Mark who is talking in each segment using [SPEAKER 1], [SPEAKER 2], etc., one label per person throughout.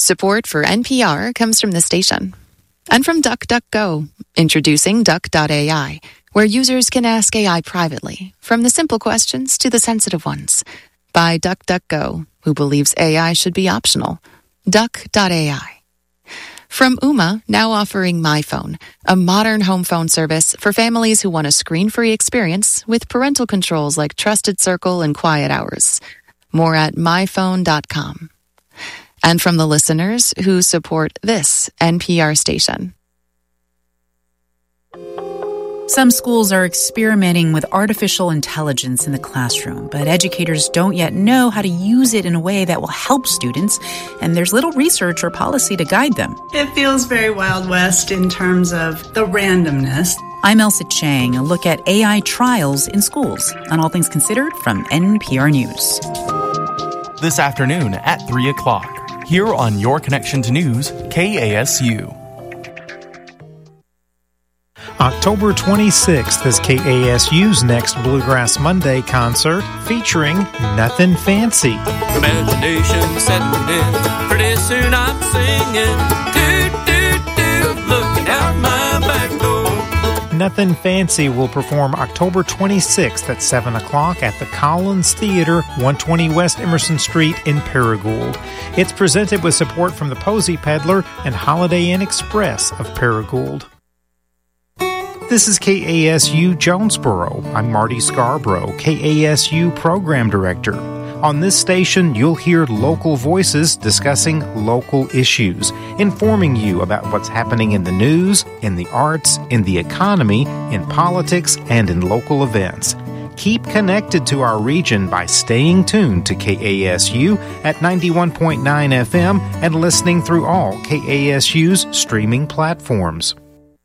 [SPEAKER 1] Support for NPR comes from the station. And from DuckDuckGo, introducing Duck.ai, where users can ask AI privately, from the simple questions to the sensitive ones. By DuckDuckGo, who believes AI should be optional. Duck.ai. From Ooma, now offering MyPhone, a modern home phone service for families who want a screen-free experience with parental controls like Trusted Circle and Quiet Hours. More at myphone.com. And from the listeners who support this NPR station.
[SPEAKER 2] Some schools are experimenting with artificial intelligence in the classroom, but educators don't yet know how to use it in a way that will help students, and there's little research or policy to guide them.
[SPEAKER 3] It feels very Wild West in terms of the randomness.
[SPEAKER 2] I'm Elsa Chang, a look at AI trials in schools on All Things Considered from NPR News.
[SPEAKER 4] This afternoon at 3 o'clock, here on Your Connection to News, KASU.
[SPEAKER 5] October 26th is KASU's next Bluegrass Monday concert featuring Nothing Fancy.
[SPEAKER 6] Imagination setting in, pretty soon I'm singing, looking out my back door.
[SPEAKER 5] Nothing Fancy will perform October 26th at 7 o'clock at the Collins Theater, 120 West Emerson Street in Paragould. It's presented with support from the Posy Peddler and Holiday Inn Express of Paragould. This is KASU Jonesboro. I'm Marty Scarborough, KASU Program Director. On this station, you'll hear local voices discussing local issues, informing you about what's happening in the news, in the arts, in the economy, in politics, and in local events. Keep connected to our region by staying tuned to KASU at 91.9 FM and listening through all KASU's streaming platforms.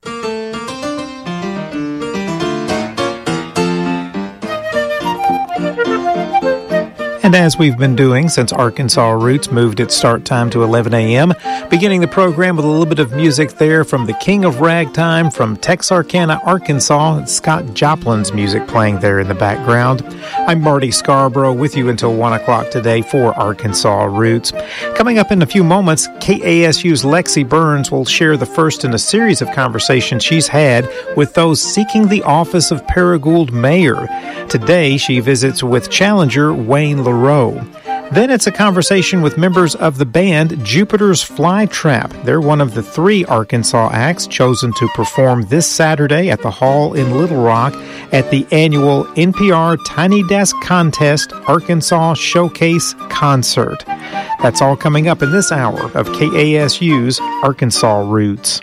[SPEAKER 5] And as we've been doing since Arkansas Roots moved its start time to 11 a.m., beginning the program with a little bit of music there from the King of Ragtime from Texarkana, Arkansas. It's Scott Joplin's music playing there in the background. I'm Marty Scarborough with you until 1 o'clock today for Arkansas Roots. Coming up in a few moments, KASU's Lexi Burns will share the first in a series of conversations she's had with those seeking the office of Paragould Mayor. Today, she visits with challenger Wayne LaRoe. Then it's a conversation with members of the band Jupiter's Flytrap. They're one of the 3 Arkansas acts chosen to perform this Saturday at the Hall in Little Rock at the annual NPR Tiny Desk Contest Arkansas Showcase Concert. That's all coming up in this hour of KASU's Arkansas Roots.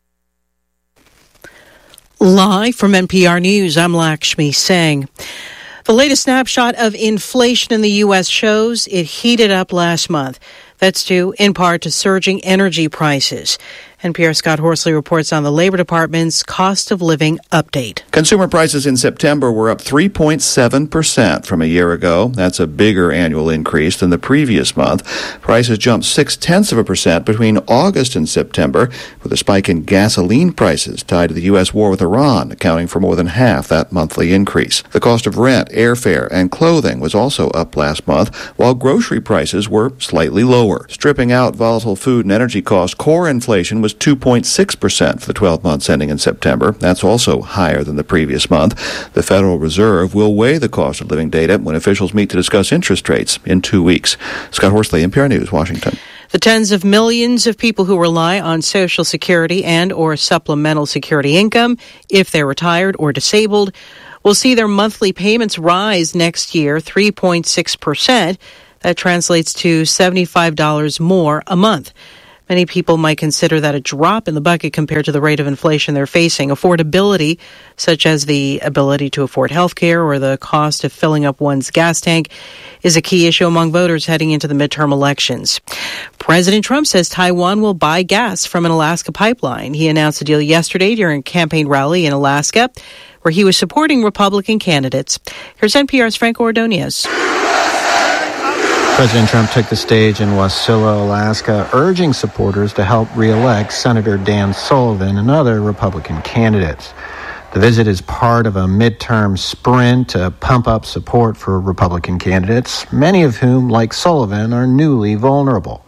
[SPEAKER 7] Live from NPR News, I'm Lakshmi Singh. The latest snapshot of inflation in the U.S. shows it heated up last month. That's due in part to surging energy prices. NPR's Scott Horsley reports on the Labor Department's cost of living update.
[SPEAKER 8] Consumer prices in September were up 3.7% from a year ago. That's a bigger annual increase than the previous month. Prices jumped 0.6% between August and September, with a spike in gasoline prices tied to the U.S. war with Iran, accounting for more than half that monthly increase. The cost of rent, airfare, and clothing was also up last month, while grocery prices were slightly lower. Stripping out volatile food and energy costs, core inflation was 2.6% for the 12 months ending in September. That's also higher than the previous month. The Federal Reserve will weigh the cost of living data when officials meet to discuss interest rates in 2 weeks. Scott Horsley, NPR News, Washington.
[SPEAKER 7] The tens of millions of people who rely on Social Security and or supplemental security income, if they're retired or disabled, will see their monthly payments rise next year 3.6%. That translates to $75 more a month. Many people might consider that a drop in the bucket compared to the rate of inflation they're facing. Affordability, such as the ability to afford health care or the cost of filling up one's gas tank, is a key issue among voters heading into the midterm elections. President Trump says Taiwan will buy gas from an Alaska pipeline. He announced the deal yesterday during a campaign rally in Alaska, where he was supporting Republican candidates. Here's NPR's Franco Ordonez.
[SPEAKER 9] President Trump took the stage in Wasilla, Alaska, urging supporters to help re-elect Senator Dan Sullivan and other Republican candidates. The visit is part of a midterm sprint to pump up support for Republican candidates, many of whom, like Sullivan, are newly vulnerable.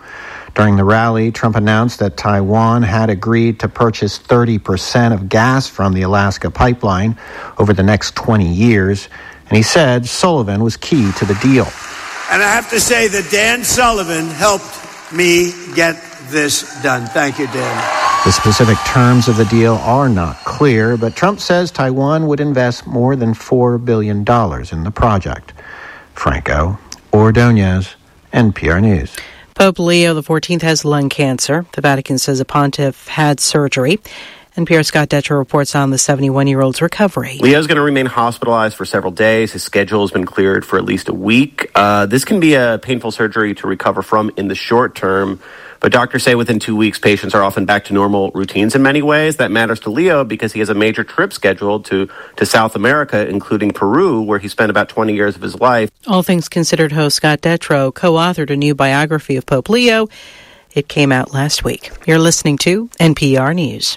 [SPEAKER 9] During the rally, Trump announced that Taiwan had agreed to purchase 30% of gas from the Alaska pipeline over the next 20 years, and he said Sullivan was key to the deal.
[SPEAKER 10] And I have to say that Dan Sullivan helped me get this done. Thank you, Dan.
[SPEAKER 9] The specific terms of the deal are not clear, but Trump says Taiwan would invest more than $4 billion in the project. Franco Ordonez, NPR News.
[SPEAKER 7] Pope Leo XIV has lung cancer. The Vatican says a pontiff had surgery. NPR's Scott Detrow reports on the 71-year-old's recovery.
[SPEAKER 11] Leo's going to remain hospitalized for several days. His schedule has been cleared for at least a week. This can be a painful surgery to recover from in the short term, but doctors say within 2 weeks, patients are often back to normal routines in many ways. That matters to Leo because he has a major trip scheduled to South America, including Peru, where he spent about 20 years of his life.
[SPEAKER 7] All Things Considered host Scott Detrow co-authored a new biography of Pope Leo. It came out last week. You're listening to NPR News.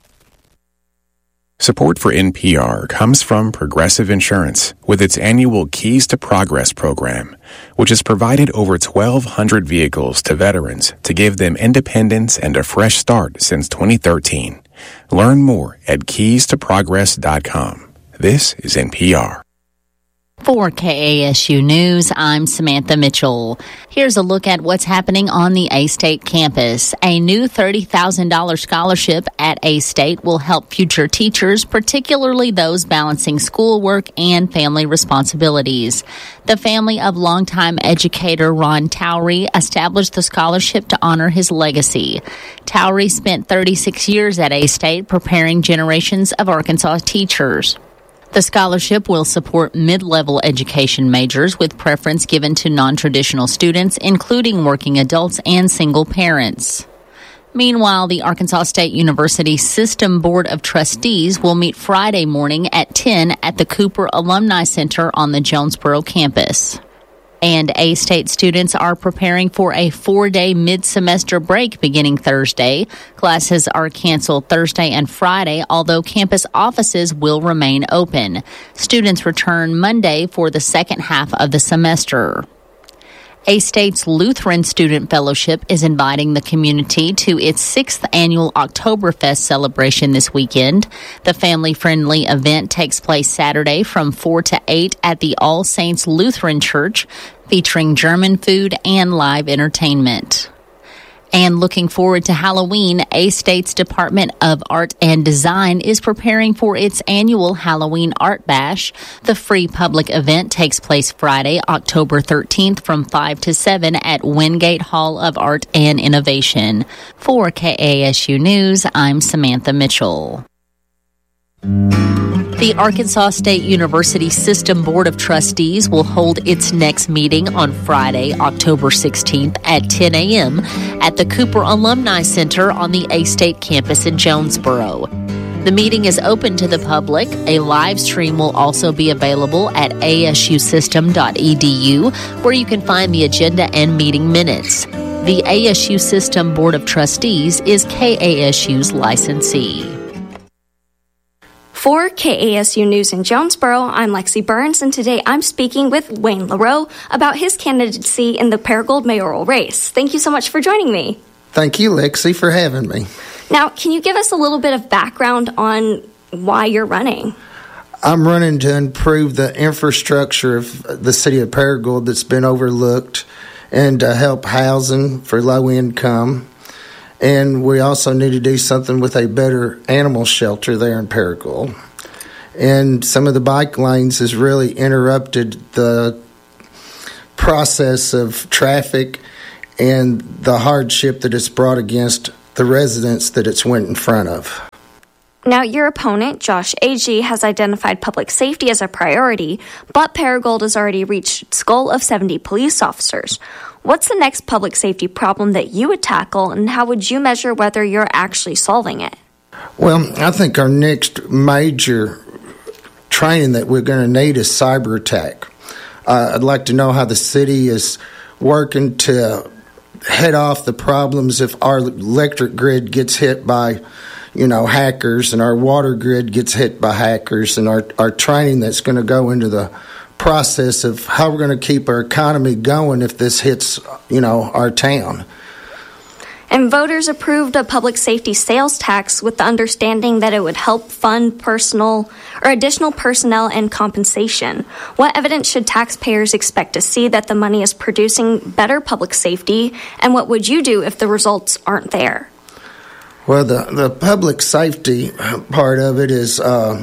[SPEAKER 12] Support for NPR comes from Progressive Insurance with its annual Keys to Progress program, which has provided over 1,200 vehicles to veterans to give them independence and a fresh start since 2013. Learn more at keystoprogress.com. This is NPR.
[SPEAKER 13] For KASU News, I'm Samantha Mitchell. Here's a look at what's happening on the A-State campus. A new $30,000 scholarship at A-State will help future teachers, particularly those balancing schoolwork and family responsibilities. The family of longtime educator Ron Towery established the scholarship to honor his legacy. Towery spent 36 years at A-State preparing generations of Arkansas teachers. The scholarship will support mid-level education majors with preference given to non-traditional students, including working adults and single parents. Meanwhile, the Arkansas State University System Board of Trustees will meet Friday morning at 10 at the Cooper Alumni Center on the Jonesboro campus. And A-State students are preparing for a 4-day mid-semester break beginning Thursday. Classes are canceled Thursday and Friday, although campus offices will remain open. Students return Monday for the second half of the semester. A-State's Lutheran Student Fellowship is inviting the community to its 6th annual Oktoberfest celebration this weekend. The family-friendly event takes place Saturday from 4 to 8 at the All Saints Lutheran Church, featuring German food and live entertainment. And looking forward to Halloween, A-State's Department of Art and Design is preparing for its annual Halloween Art Bash. The free public event takes place Friday, October 13th from 5 to 7 at Wingate Hall of Art and Innovation. For KASU News, I'm Samantha Mitchell. The Arkansas State University System Board of Trustees will hold its next meeting on Friday, October 16th at 10 a.m. at the Cooper Alumni Center on the A-State campus in Jonesboro. The meeting is open to the public. A live stream will also be available at asusystem.edu, where you can find the agenda and meeting minutes. The ASU System Board of Trustees is KASU's licensee.
[SPEAKER 14] For KASU News in Jonesboro, I'm Lexi Burns, and today I'm speaking with Wayne LaRoe about his candidacy in the Paragould mayoral race. Thank you so much for joining me.
[SPEAKER 15] Thank you, Lexi, for having me.
[SPEAKER 14] Now, can you give us a little bit of background on why you're running?
[SPEAKER 15] I'm running to improve the infrastructure of the city of Paragould that's been overlooked and to help housing for low income. And we also need to do something with a better animal shelter there in Paragould. And some of the bike lanes has really interrupted the process of traffic and the hardship that it's brought against the residents that it's went in front of.
[SPEAKER 14] Now, your opponent, Josh Agee, has identified public safety as a priority, but Paragould has already reached its goal of 70 police officers. What's the next public safety problem that you would tackle, and how would you measure whether you're actually solving it?
[SPEAKER 15] Well, I think our next major training that we're going to need is cyber attack. I'd like to know how the city is working to head off the problems if our electric grid gets hit by hackers, and our water grid gets hit by hackers, and our training that's going to go into the process of how we're going to keep our economy going if this hits, our town.
[SPEAKER 14] And voters approved a public safety sales tax with the understanding that it would help fund additional personnel and compensation. What evidence should taxpayers expect to see that the money is producing better public safety, and what would you do if the results aren't there?
[SPEAKER 15] Well, the public safety part of it is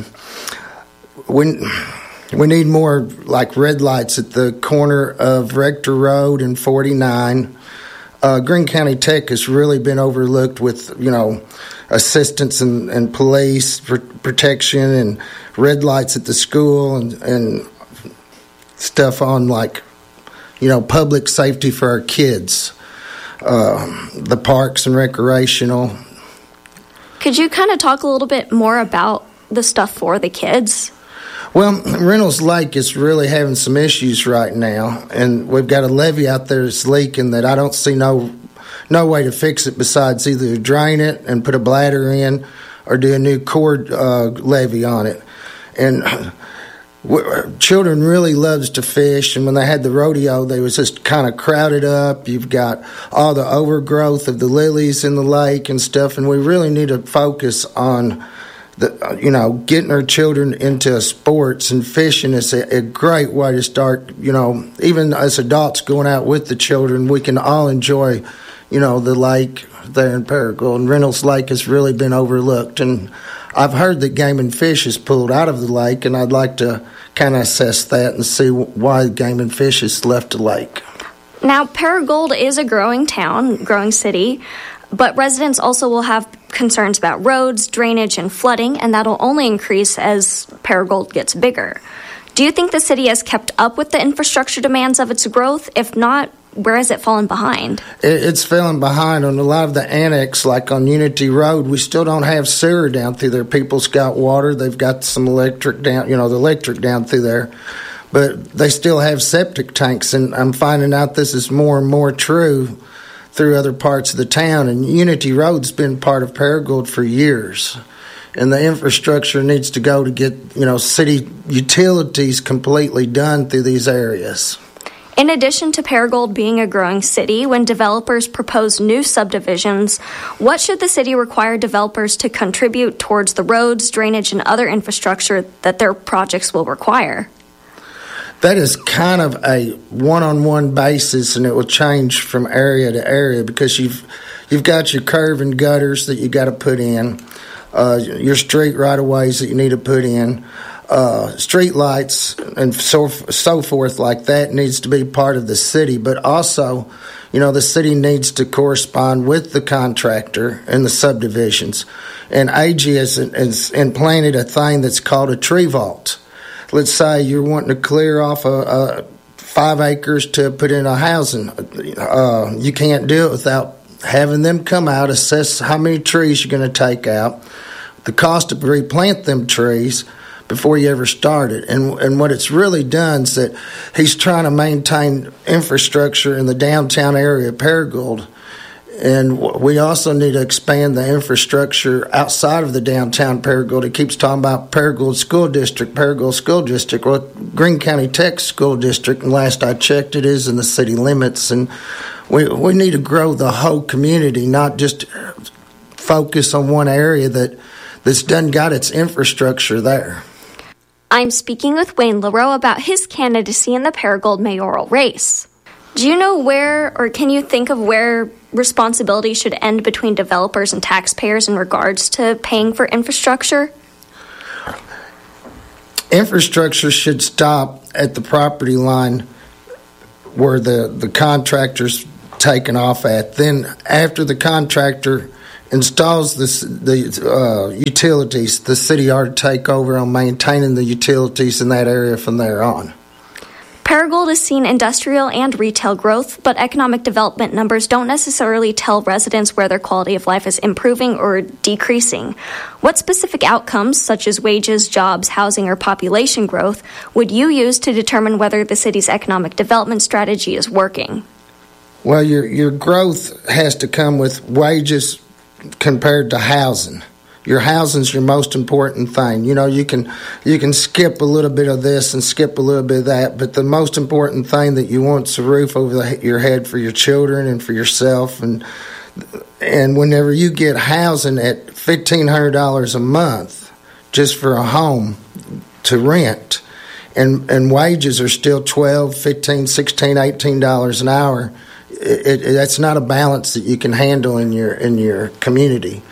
[SPEAKER 15] we need more like red lights at the corner of Rector Road and 49. Greene County Tech has really been overlooked with, assistance and police protection and red lights at the school and stuff on public safety for our kids, the parks and recreational.
[SPEAKER 14] Could you kind of talk a little bit more about the stuff for the kids?
[SPEAKER 15] Well, Reynolds Lake is really having some issues right now, and we've got a levee out there that's leaking that I don't see no way to fix it besides either drain it and put a bladder in or do a new cord levee on it. And children really loves to fish, and when they had the rodeo, they was just kind of crowded up. You've got all the overgrowth of the lilies in the lake and stuff, and we really need to focus on getting our children into sports, and fishing is a great way to start. Even as adults going out with the children, we can all enjoy, the lake there in Paragould. And Reynolds Lake has really been overlooked, and I've heard that Game and Fish is pulled out of the lake, and I'd like to kind of assess that and see why Game and Fish has left the lake.
[SPEAKER 14] Now, Paragould is a growing town, growing city, but residents also will have concerns about roads, drainage, and flooding, and that'll only increase as Paragould gets bigger. Do you think the city has kept up with the infrastructure demands of its growth? If not, where has it fallen behind? It's fallen behind on a lot of the annex, like on Unity Road. We still don't have sewer down through there. People's got water. They've got some electric down, the electric down through there. But they still have septic tanks, and I'm finding out this is more and more true through other parts of the town. And Unity Road's been part of Paragould for years. And the infrastructure needs to go to get, city utilities completely done through these areas. In addition to Paragould being a growing city, when developers propose new subdivisions, what should the city require developers to contribute towards the roads, drainage, and other infrastructure that their projects will require?
[SPEAKER 15] That is kind of a one-on-one basis, and it will change from area to area because you've got your curb and gutters that you got to put in, your street right-of-ways that you need to put in, street lights and so forth like that needs to be part of the city. But also, the city needs to correspond with the contractor and the subdivisions. And AG has implanted a thing that's called a tree vault. Let's say you're wanting to clear off 5 acres to put in a housing. You can't do it without having them come out, assess how many trees you're going to take out, the cost to replant them trees before you ever start it. And what it's really done is that he's trying to maintain infrastructure in the downtown area of Paragould. And we also need to expand the infrastructure outside of the downtown Paragould. It keeps talking about Paragould School District. Well, Greene County Tech School District, and last I checked, it is in the city limits. And we need to grow the whole community, not just focus on one area that's done got its infrastructure there.
[SPEAKER 14] I'm speaking with Wayne LaRoe about his candidacy in the Paragould mayoral race. Do you know where, or can you think of where responsibility should end between developers and taxpayers in regards to paying for infrastructure?
[SPEAKER 15] Infrastructure should stop at the property line where the contractor's taken off at. Then after the contractor installs the utilities, the city ought to take over on maintaining the utilities in that area from there on.
[SPEAKER 14] Paragould has seen industrial and retail growth, but economic development numbers don't necessarily tell residents where their quality of life is improving or decreasing. What specific outcomes, such as wages, jobs, housing, or population growth, would you use to determine whether the city's economic development strategy is working?
[SPEAKER 15] Well, your growth has to come with wages compared to housing. Your housing's your most important thing. You can skip a little bit of this and skip a little bit of that, but the most important thing that you want is a roof over your head for your children and for yourself, and And whenever you get housing at $1,500 a month just for a home to rent, and wages are still $12, $15, $16, $18 an hour, that's not a balance that you can handle in your community.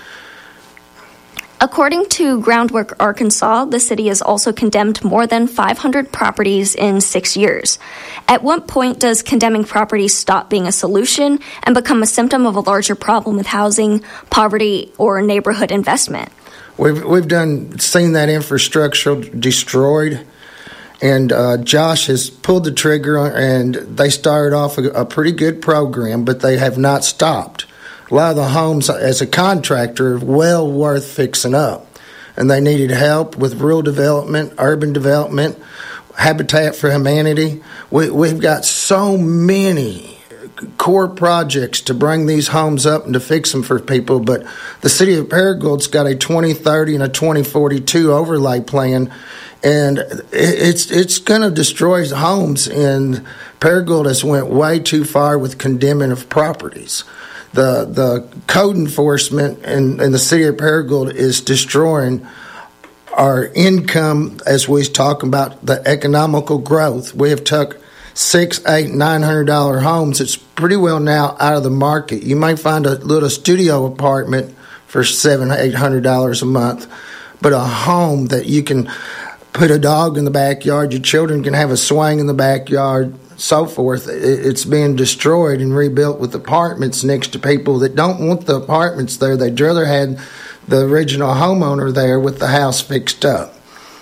[SPEAKER 14] According to Groundwork Arkansas, the city has also condemned more than 500 properties in 6 years. At what point does condemning properties stop being a solution and become a symptom of a larger problem with housing, poverty, or neighborhood investment?
[SPEAKER 15] We've seen that infrastructure destroyed, and Josh has pulled the trigger, and they started off a pretty good program, but they have not stopped. A lot of the homes, as a contractor, are well worth fixing up. And they needed help with rural development, urban development, Habitat for Humanity. We've got so many core projects to bring these homes up and to fix them for people. But the city of Paragold's got a 2030 and a 2042 overlay plan. And it's going to destroy homes. And Paragold has went way too far with condemning of properties. The code enforcement in the city of Paragould is destroying our income, as we was talking about the economical growth. We have took $600, $800, $900 homes. It's pretty well now out of the market. You may find a little studio apartment for $700, $800 a month, but a home that you can put a dog in the backyard, your children can have a swing in the backyard, so forth, it's being destroyed and rebuilt with apartments next to people that don't want the apartments there. They'd rather had the original homeowner there with the house fixed up.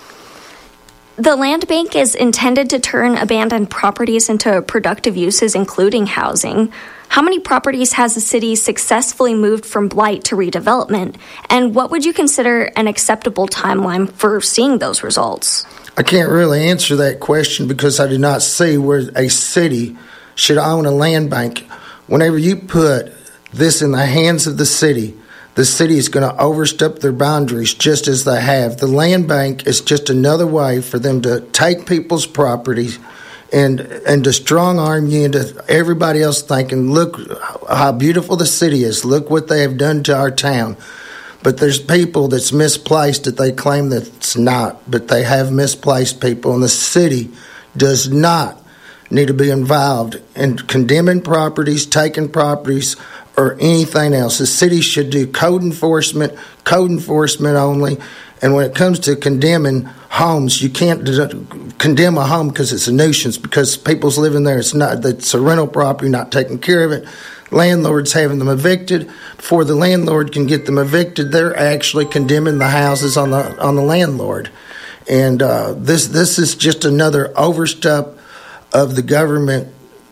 [SPEAKER 14] The land bank is intended to turn abandoned properties into productive uses, including housing. How many properties has the city successfully moved from blight to redevelopment? And what would you consider an acceptable timeline for seeing those results?
[SPEAKER 15] I can't really answer that question because I do not see where a city should own a land bank. Whenever you put this in the hands of the city is going to overstep their boundaries just as they have. The land bank is just another way for them to take people's properties and to strong arm you into everybody else thinking, look how beautiful the city is. Look what they have done to our town. But there's people that's misplaced that they claim that it's not, but they have misplaced people, and the city does not need to be involved in condemning properties, taking properties, or anything else. The city should do code enforcement only, and when it comes to condemning homes, you can't condemn a home because it's a nuisance, because people's living there. It's a rental property, not taking care of it. Landlords having them evicted. Before the landlord can get them evicted, they're actually condemning the houses on the landlord. And this is just another overstep of the government,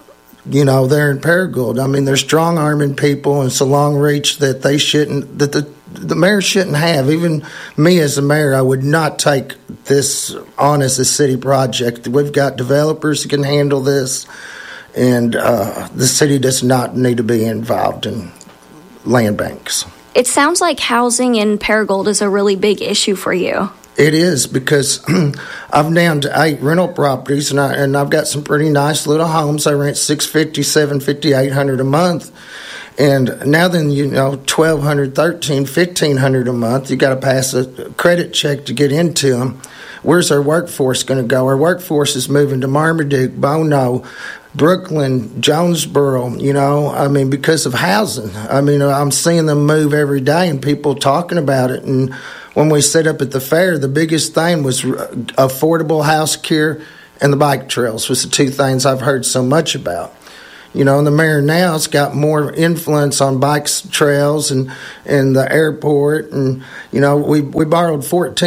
[SPEAKER 15] there in Paragould. I mean, they're strong-arming people, and it's a long reach that they shouldn't, that the mayor shouldn't have. Even me as a mayor, I would not take this on as a city project. We've got developers who can handle this. And the city does not need to be involved in land banks.
[SPEAKER 14] It sounds like housing in Paragould is a really big issue for you.
[SPEAKER 15] It is, because I'm down to 8 rental properties, and I've got some pretty nice little homes. I rent $650, $750, $800 a month. And now then, $1,200, $1,300, $1,500 a month. You got to pass a credit check to get into them. Where's our workforce going to go? Our workforce is moving to Marmaduke, Bono, Brooklyn, Jonesboro, because of housing. I'm seeing them move every day and people talking about it. And when we set up at the fair, the biggest thing was affordable house care and the bike trails was the two things I've heard so much about. And the mayor now has got more influence on bike trails and the airport. And, we borrowed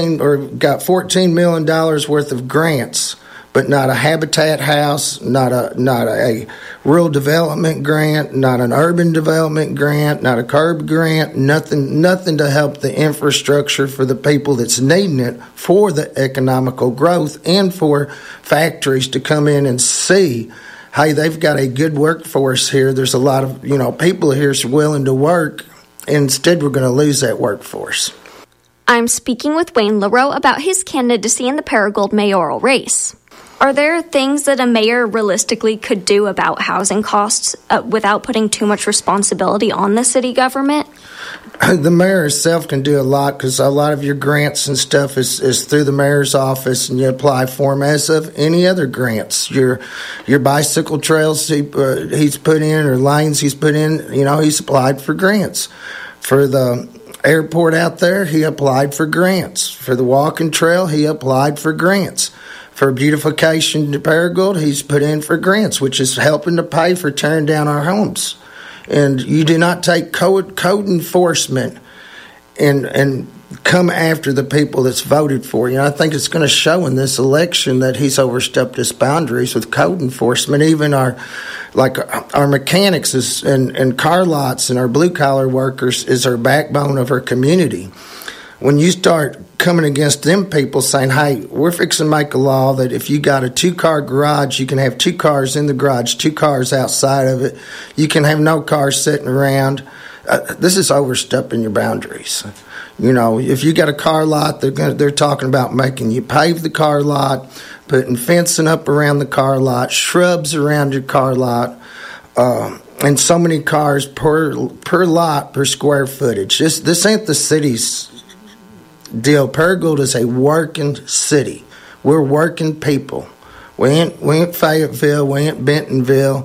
[SPEAKER 15] got $14 million worth of grants, but not a habitat house, not a rural development grant, not an urban development grant, not a curb grant, nothing to help the infrastructure for the people that's needing it for the economical growth and for factories to come in and see, hey, they've got a good workforce here. There's a lot of, people here is willing to work. Instead, we're going to lose that workforce.
[SPEAKER 14] I'm speaking with Wayne LaRoe about his candidacy in the Paragould mayoral race. Are there things that a mayor realistically could do about housing costs without putting too much responsibility on the city government?
[SPEAKER 15] The mayor himself can do a lot because a lot of your grants and stuff is through the mayor's office, and you apply for them as of any other grants. Your bicycle trails he's put in, or lanes he's put in, he's applied for grants. For the airport out there, he applied for grants. For the walking trail, he applied for grants. For beautification to Paragould, he's put in for grants, which is helping to pay for tearing down our homes. And you do not take code enforcement and come after the people that's voted for you. I think it's going to show in this election that he's overstepped his boundaries with code enforcement. Even our mechanics and car lots and our blue-collar workers is our backbone of our community. When you start coming against them people saying, hey, we're fixing to make a law that if you got a 2-car garage, you can have 2 cars in the garage, 2 cars outside of it. You can have no cars sitting around. This is overstepping your boundaries. If you got a car lot, they're talking about making you pave the car lot, putting fencing up around the car lot, shrubs around your car lot, and so many cars per lot per square footage. This ain't the city's deal. Paragould is a working city. We're working people. We ain't Fayetteville. We ain't Bentonville.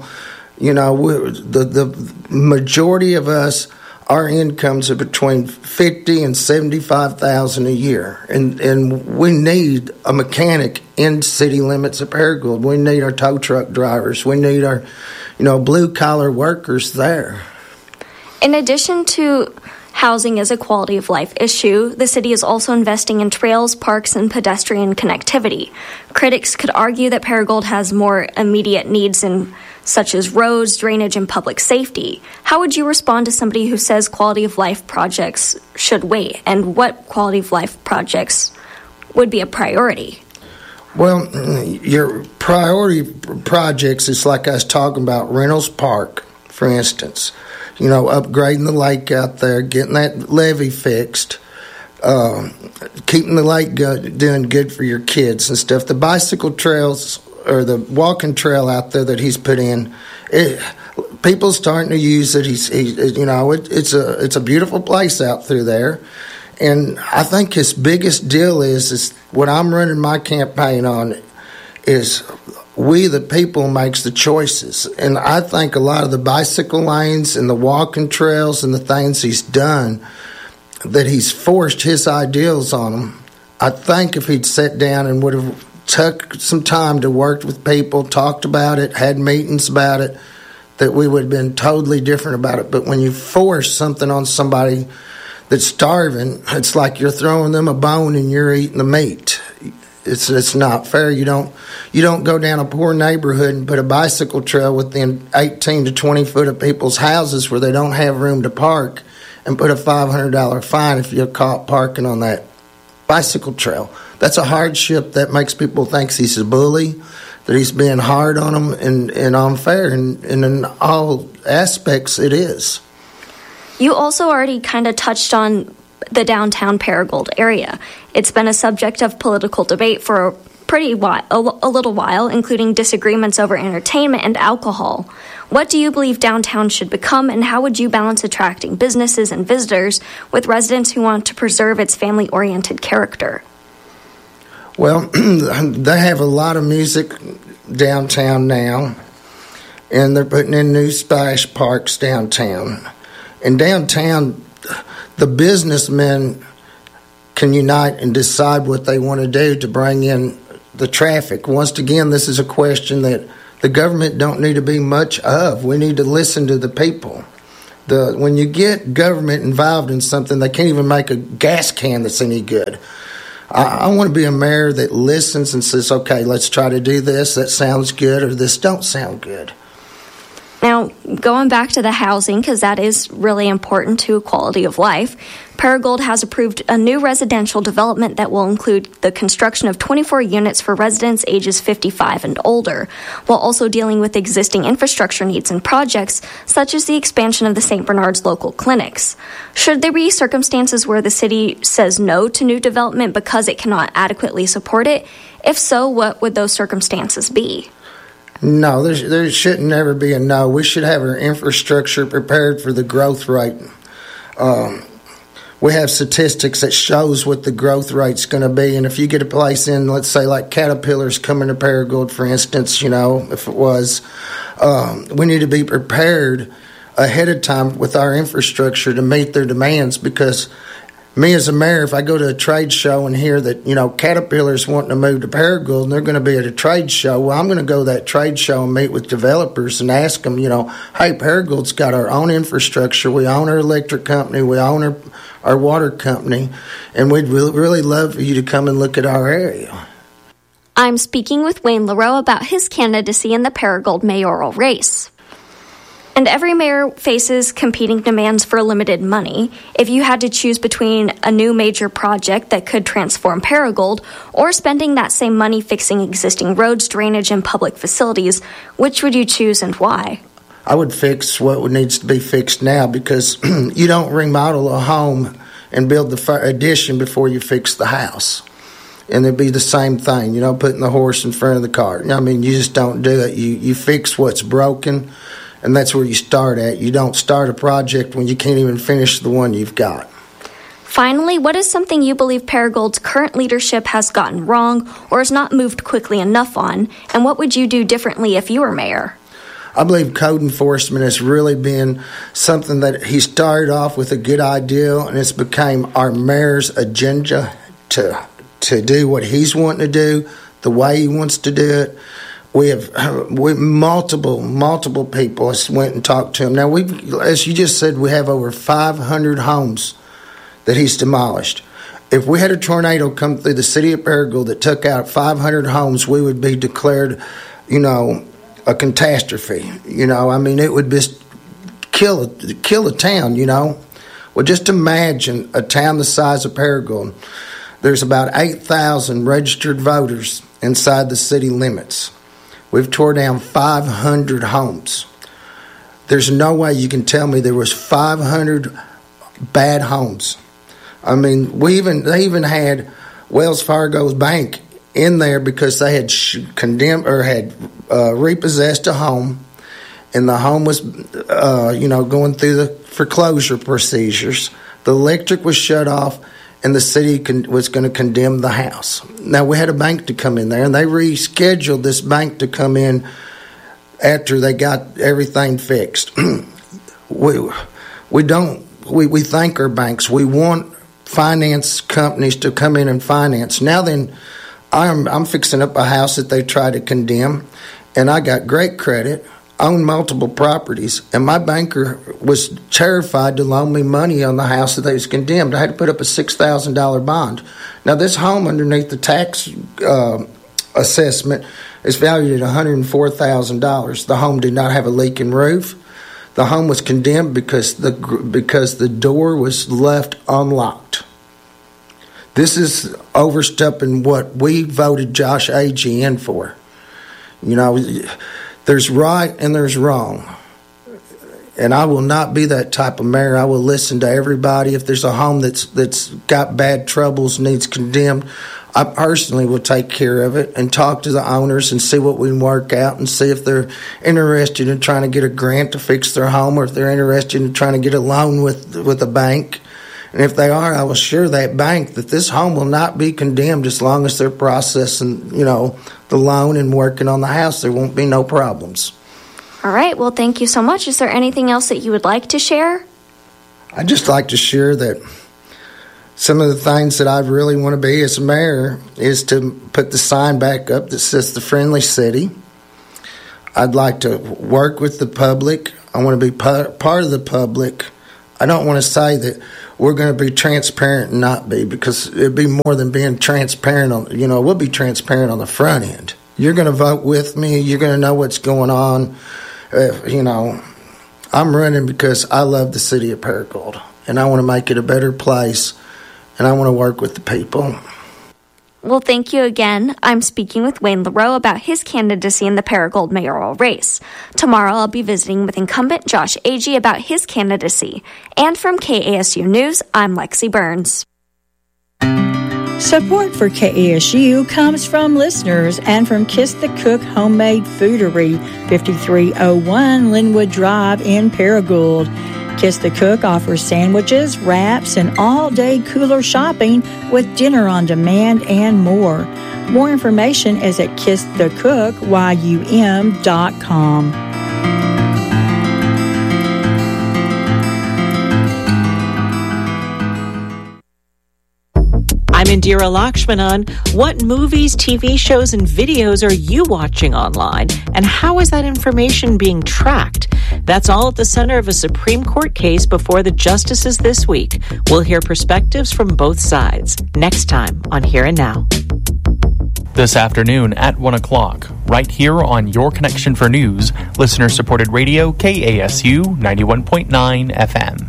[SPEAKER 15] The majority of us, our incomes are between $50,000 and $75,000 a year, and we need a mechanic in city limits of Paragould. We need our tow truck drivers. We need our, blue collar workers there.
[SPEAKER 14] In addition to housing as a quality of life issue, the city is also investing in trails, parks, and pedestrian connectivity. Critics could argue that Paragould has more immediate needs such as roads, drainage, and public safety. How would you respond to somebody who says quality of life projects should wait, and what quality of life projects would be a priority?
[SPEAKER 15] Well, your priority projects is like I was talking about Reynolds Park, for instance. Upgrading the lake out there, getting that levee fixed, keeping the lake doing good for your kids and stuff. The bicycle trails or the walking trail out there that he's put in, people starting to use it. It's a beautiful place out through there. And I think his biggest deal is what I'm running my campaign on is we, the people, makes the choices. And I think a lot of the bicycle lanes and the walking trails and the things he's done, that he's forced his ideals on them. I think if he'd sat down and would have took some time to work with people, talked about it, had meetings about it, that we would have been totally different about it. But when you force something on somebody that's starving, it's like you're throwing them a bone and you're eating the meat. It's not fair. You don't go down a poor neighborhood and put a bicycle trail within 18 to 20 foot of people's houses where they don't have room to park and put a $500 fine if you're caught parking on that bicycle trail. That's a hardship that makes people think he's a bully, that he's being hard on them and unfair, and in all aspects it is.
[SPEAKER 14] You also already kind of touched on the downtown Paragould area. It's been a subject of political debate for a little while, including disagreements over entertainment and alcohol. What do you believe downtown should become, and how would you balance attracting businesses and visitors with residents who want to preserve its family-oriented character?
[SPEAKER 15] Well, they have a lot of music downtown now, and they're putting in new splash parks downtown. And downtown, the businessmen can unite and decide what they want to do to bring in the traffic. Once again, this is a question that the government don't need to be much of. We need to listen to the people. When you get government involved in something, they can't even make a gas can that's any good. I want to be a mayor that listens and says, okay, let's try to do this. That sounds good, or this don't sound good.
[SPEAKER 14] Now, going back to the housing, because that is really important to quality of life, Paragould has approved a new residential development that will include the construction of 24 units for residents ages 55 and older, while also dealing with existing infrastructure needs and projects, such as the expansion of the St. Bernard's local clinics. Should there be circumstances where the city says no to new development because it cannot adequately support it? If so, what would those circumstances be?
[SPEAKER 15] No, there shouldn't ever be a no. We should have our infrastructure prepared for the growth rate. We have statistics that shows what the growth rate's going to be, and if you get a place in, let's say like Caterpillar's coming to Paragould, for instance, if it was, we need to be prepared ahead of time with our infrastructure to meet their demands, because me as a mayor, if I go to a trade show and hear that, Caterpillar's wanting to move to Paragould and they're going to be at a trade show, well, I'm going to go to that trade show and meet with developers and ask them, hey, Paragould's got our own infrastructure. We own our electric company. We own our water company. And we'd really love for you to come and look at our area.
[SPEAKER 14] I'm speaking with Wayne LaRoe about his candidacy in the Paragould mayoral race. And every mayor faces competing demands for limited money. If you had to choose between a new major project that could transform Paragould or spending that same money fixing existing roads, drainage, and public facilities, which would you choose and why?
[SPEAKER 15] I would fix what needs to be fixed now, because you don't remodel a home and build the addition before you fix the house. And it'd be the same thing, putting the horse in front of the cart. You just don't do it. You fix what's broken. And that's where you start at. You don't start a project when you can't even finish the one you've got.
[SPEAKER 14] Finally, what is something you believe Paragould's current leadership has gotten wrong or has not moved quickly enough on? And what would you do differently if you were mayor?
[SPEAKER 15] I believe code enforcement has really been something that he started off with a good idea, and it's became our mayor's agenda to do what he's wanting to do, the way he wants to do it. We have multiple people went and talked to him. Now, as you just said, we have over 500 homes that he's demolished. If we had a tornado come through the city of Paragould that took out 500 homes, we would be declared, a catastrophe. It would just kill a town, Well, just imagine a town the size of Paragould. There's about 8,000 registered voters inside the city limits. We've tore down 500 homes. There's no way you can tell me there was 500 bad homes. They even had Wells Fargo's bank in there because they had condemned or had repossessed a home, and the home was, going through the foreclosure procedures. The electric was shut off, and the city was going to condemn the house. Now, we had a bank to come in there, and they rescheduled this bank to come in after they got everything fixed. We thank our banks. We want finance companies to come in and finance. Now then, I'm fixing up a house that they tried to condemn, and I got great credit, own multiple properties, and my banker was terrified to loan me money on the house that they was condemned. I had to put up a $6,000 bond. Now, this home underneath the tax assessment is valued at $104,000. The home did not have a leaking roof. The home was condemned because the door was left unlocked. This is overstepping what we voted Josh Agee in for. There's right and there's wrong. And I will not be that type of mayor. I will listen to everybody. If there's a home that's got bad troubles, needs condemned, I personally will take care of it and talk to the owners and see what we can work out and see if they're interested in trying to get a grant to fix their home, or if they're interested in trying to get a loan with a bank. And if they are, I will assure that bank that this home will not be condemned as long as they're processing, the loan and working on the house. There won't be no problems.
[SPEAKER 14] All right. Well, thank you so much. Is there anything else that you would like to share?
[SPEAKER 15] I'd just like to share that some of the things that I really want to be as a mayor is to put the sign back up that says the Friendly City. I'd like to work with the public. I want to be part of the public. I don't want to say that we're going to be transparent and not be, because it'd be more than being transparent we'll be transparent on the front end. You're going to vote with me. You're going to know what's going on. I'm running because I love the city of Paragould, and I want to make it a better place, and I want to work with the people.
[SPEAKER 14] Well, thank you again. I'm speaking with Wayne LaRoe about his candidacy in the Paragould mayoral race. Tomorrow, I'll be visiting with incumbent Josh Agee about his candidacy. And from KASU News, I'm Lexi Burns.
[SPEAKER 16] Support for KASU comes from listeners and from Kiss the Cook Homemade Foodery, 5301 Linwood Drive in Paragould. Kiss the Cook offers sandwiches, wraps, and all-day cooler shopping with dinner on demand and more. More information is at kissthecookyum.com.
[SPEAKER 7] I'm Indira Lakshmanan. What movies, TV shows, and videos are you watching online? And how is that information being tracked? That's all at the center of a Supreme Court case before the justices this week. We'll hear perspectives from both sides next time on Here and Now.
[SPEAKER 4] This afternoon at 1 o'clock, right here on Your Connection for News, listener-supported radio KASU 91.9 FM.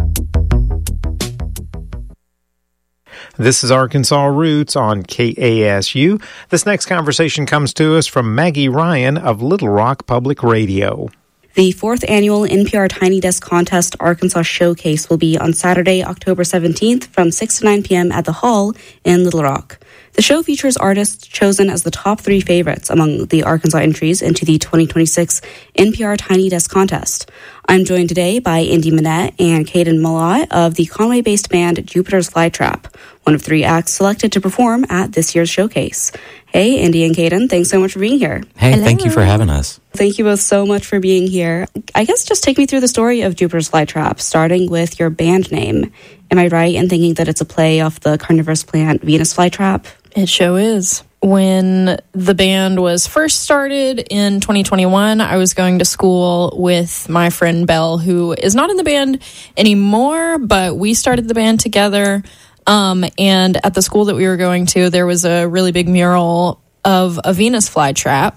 [SPEAKER 5] This is Arkansas Roots on KASU. This next conversation comes to us from Maggie Ryan of Little Rock Public Radio.
[SPEAKER 17] The 4th annual NPR Tiny Desk Contest Arkansas Showcase will be on Saturday, October 17th from 6 to 9 p.m. at the Hall in Little Rock. The show features artists chosen as the top 3 favorites among the Arkansas entries into the 2026 NPR Tiny Desk Contest. I'm joined today by Indy Minette and Caden Malott of the Conway-based band Jupiter's Flytrap, one of 3 acts selected to perform at this year's showcase. Hey, Indy and Caden, thanks so much for being here.
[SPEAKER 18] Hey, Hello. Thank you for having us.
[SPEAKER 17] Thank you both so much for being here. I guess just take me through the story of Jupiter's Flytrap, starting with your band name. Am I right in thinking that it's a play off the carnivorous plant Venus flytrap?
[SPEAKER 19] It sure is. When the band was first started in 2021, I was going to school with my friend Belle, who is not in the band anymore, but we started the band together. And at the school that we were going to, there was a really big mural of a Venus flytrap.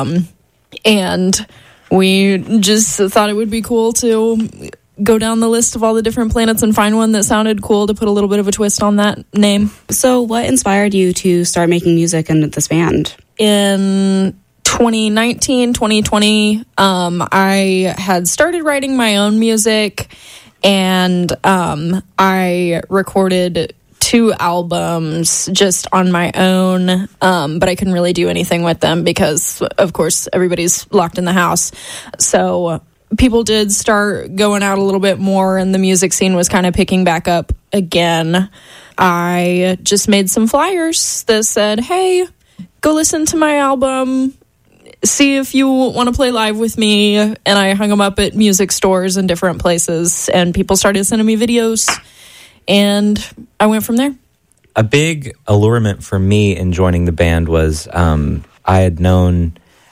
[SPEAKER 19] And we just thought it would be cool to go down the list of all the different planets and find one that sounded cool to put a little bit of a twist on that name.
[SPEAKER 17] So what inspired you to start making music in this band?
[SPEAKER 19] In 2019, 2020, I had started writing my own music, and I recorded 2 albums just on my own, but I couldn't really do anything with them because, of course, everybody's locked in the house. So people did start going out a little bit more, and the music scene was kind of picking back up again. I just made some flyers that said, hey, go listen to my album, see if you want to play live with me. And I hung them up at music stores and different places, and people started sending me videos, and I went from there.
[SPEAKER 18] A big allurement for me in joining the band was I had known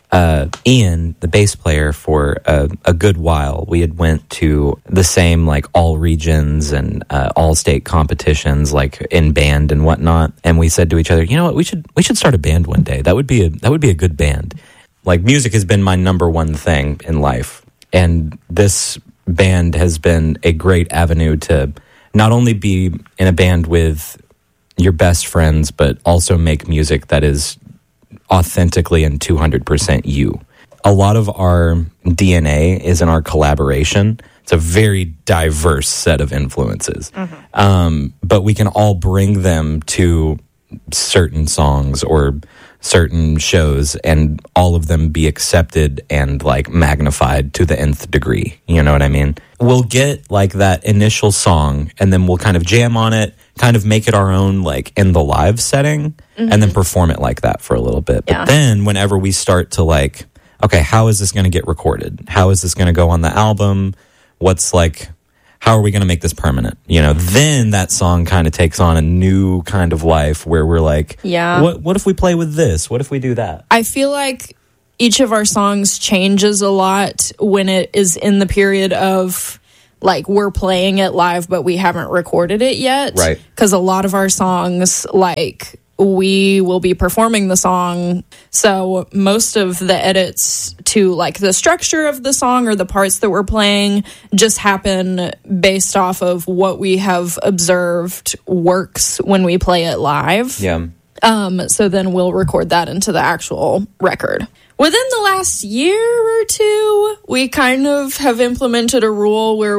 [SPEAKER 18] Ian, the bass player, for a good while. We had went to the same all regions and all state competitions in band and whatnot. And we said to each other, you know what, we should start a band one day. That would be a good band. Music has been my number one thing in life, and this band has been a great avenue to not only be in a band with your best friends, but also make music that is authentically and 200% you. A lot of our DNA is in our collaboration. It's a very diverse set of influences. Mm-hmm. But we can all bring them to certain songs or certain shows, and all of them be accepted and magnified to the nth degree. You know what I mean? We'll get that initial song, and then we'll kind of jam on it, kind of make it our own in the live setting, mm-hmm. and then perform it like that for a little bit. Yeah. But then whenever we start to okay, how is this going to get recorded? How is this going to go on the album? What's how are we going to make this permanent? Then that song kind of takes on a new kind of life where we're
[SPEAKER 19] yeah,
[SPEAKER 18] what if we play with this? What if we do that?
[SPEAKER 19] I feel like each of our songs changes a lot when it is in the period of we're playing it live, but we haven't recorded it yet.
[SPEAKER 18] Right.
[SPEAKER 19] Because a lot of our songs, we will be performing the song. So most of the edits to like the structure of the song or the parts that we're playing just happen based off of what we have observed works when we play it live.
[SPEAKER 18] Yeah.
[SPEAKER 19] So then we'll record that into the actual record. Within the last year or two, we kind of have implemented a rule where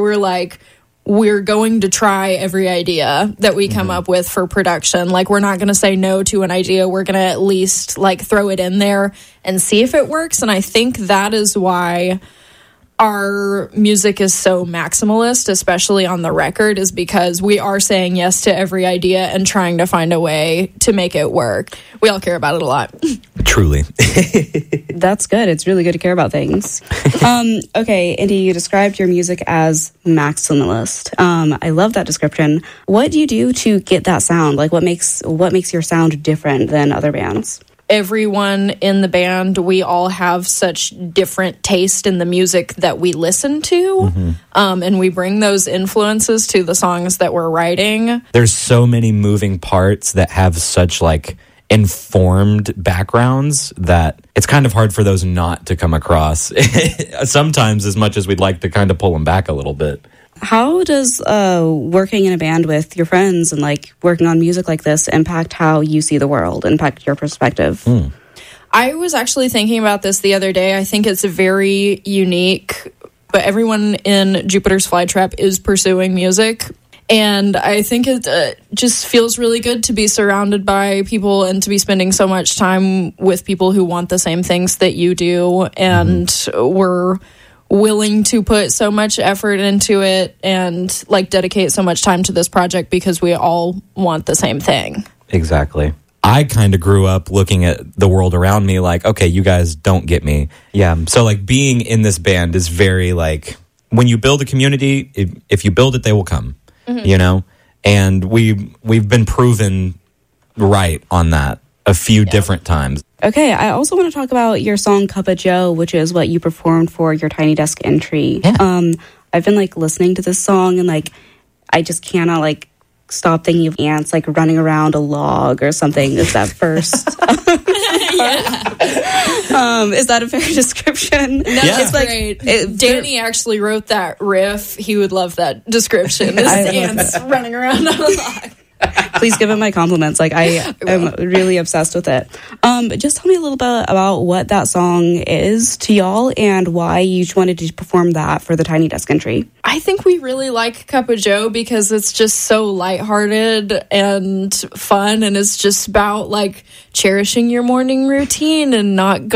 [SPEAKER 19] we're going to try every idea that we come up with for production. Like, we're not going to say no to an idea. We're going to at least like throw it in there and see if it works. And I think that is why our music is so maximalist, especially on the record, is because we are saying yes to every idea and trying to find a way to make it work. We all care about it a lot.
[SPEAKER 18] Truly.
[SPEAKER 17] That's good. It's really good to care about things. Okay, Indy, you described your music as maximalist. I love that description. What do you do to get that sound? Like, what makes your sound different than other bands?
[SPEAKER 19] Everyone in the band, we all have such different taste in the music that we listen to, and we bring those influences to the songs that we're writing.
[SPEAKER 18] There's so many moving parts that have such like informed backgrounds that it's kind of hard for those not to come across sometimes, as much as we'd like to kind of pull them back a little bit.
[SPEAKER 17] How does working in a band with your friends and like working on music like this impact how you see the world, impact your perspective?
[SPEAKER 19] I was actually thinking about this the other day. I think it's very unique, but everyone in Jupiter's Flytrap is pursuing music. And I think it just feels really good to be surrounded by people and to be spending so much time with people who want the same things that you do. And we're willing to put so much effort into it and like dedicate so much time to this project because we all want the same thing.
[SPEAKER 18] Exactly. I kind of grew up looking at the world around me like, okay, you guys don't get me. Yeah. So like being in this band is very like, when you build a community, if you build it, they will come, you know? And we've been proven right on that a few different times.
[SPEAKER 17] Okay, I also want to talk about your song Cup of Joe, which is what you performed for your Tiny Desk entry.
[SPEAKER 18] Yeah.
[SPEAKER 17] I've been like listening to this song and like I just cannot like stop thinking of ants like running around a log or something. Is that first? Is that a fair description?
[SPEAKER 19] No, it's like great. Danny actually wrote that riff. He would love that description. Ants running around on a log.
[SPEAKER 17] Please give him my compliments. Like I am really obsessed with it. But just tell me a little bit about what that song is to y'all and why you wanted to perform that for the Tiny Desk entry.
[SPEAKER 19] I think we really like Cup of Joe because it's just so lighthearted and fun, and it's just about like cherishing your morning routine and not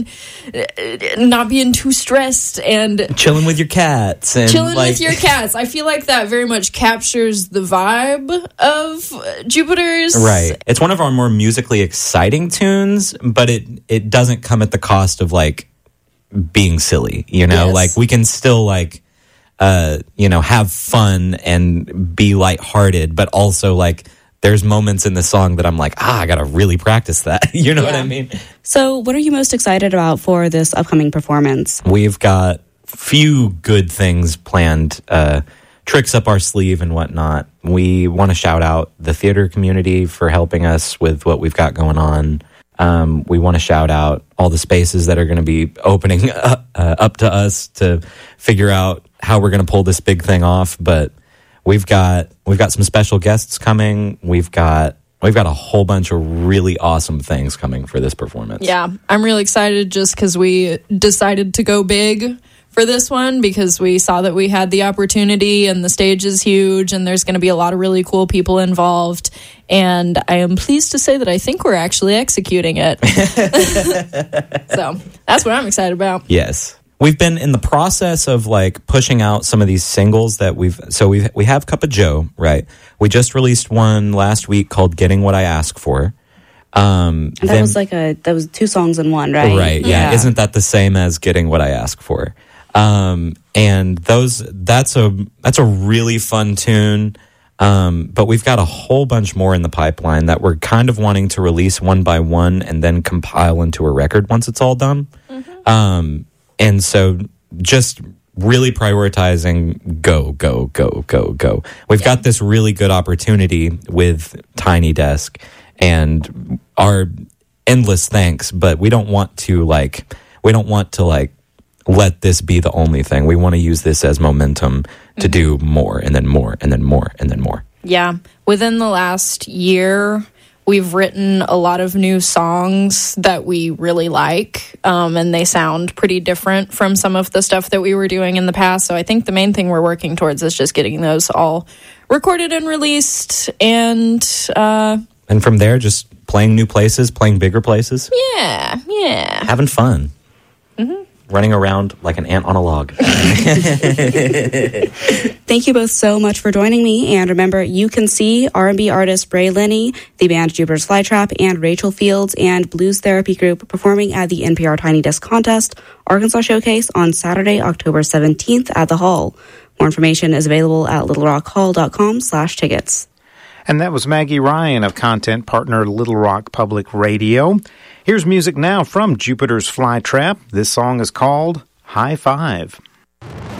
[SPEAKER 19] being too stressed and
[SPEAKER 18] chilling with your cats. And
[SPEAKER 19] with your cats. I feel like that very much captures the vibe of Jupiter's.
[SPEAKER 18] Right. It's one of our more musically exciting tunes, but it doesn't come at the cost of like being silly, you know?
[SPEAKER 19] Yes.
[SPEAKER 18] Like we can still like have fun and be lighthearted, but also like there's moments in the song that I'm like, I gotta really practice that. You know what I mean?
[SPEAKER 17] So what are you most excited about for this upcoming performance?
[SPEAKER 18] We've got few good things planned, tricks up our sleeve and whatnot. We want to shout out the theater community for helping us with what we've got going on. We want to shout out all the spaces that are going to be opening up to us to figure out how we're going to pull this big thing off. But we've got some special guests coming. We've got a whole bunch of really awesome things coming for this performance.
[SPEAKER 19] Yeah, I'm really excited just because we decided to go big for this one because we saw that we had the opportunity and the stage is huge and there's going to be a lot of really cool people involved. And I am pleased to say that I think we're actually executing it. So that's what I'm excited about.
[SPEAKER 18] Yes. We've been in the process of like pushing out some of these singles that we have Cup of Joe, right? We just released one last week called Getting What I Ask For.
[SPEAKER 17] And that was 2 songs in one, right?
[SPEAKER 18] Right. Yeah. Isn't that the same as Getting What I Ask For? And that's a really fun tune. But we've got a whole bunch more in the pipeline that we're kind of wanting to release one by one and then compile into a record once it's all done. And so just really prioritizing go. We've got this really good opportunity with Tiny Desk, and our endless thanks, but we don't want to let this be the only thing. We want to use this as momentum to do more and then more and then more and then more.
[SPEAKER 19] Yeah. Within the last year, we've written a lot of new songs that we really like, and they sound pretty different from some of the stuff that we were doing in the past. So I think the main thing we're working towards is just getting those all recorded and released, and
[SPEAKER 18] from there, just playing new places, playing bigger places.
[SPEAKER 19] Yeah.
[SPEAKER 18] Having fun.
[SPEAKER 19] Mm-hmm.
[SPEAKER 18] Running around like an ant on a log.
[SPEAKER 17] Thank you both so much for joining me. And remember, you can see R&B artist Bray Lenny, the band Jupiter's Flytrap, and Rachel Fields and Blues Therapy Group performing at the NPR Tiny Desk Contest Arkansas Showcase on Saturday, October 17th at the Hall. More information is available at littlerockhall.com/tickets.
[SPEAKER 5] And that was Maggie Ryan of content partner Little Rock Public Radio. Here's music now from Jupiter's Flytrap. This song is called High Five.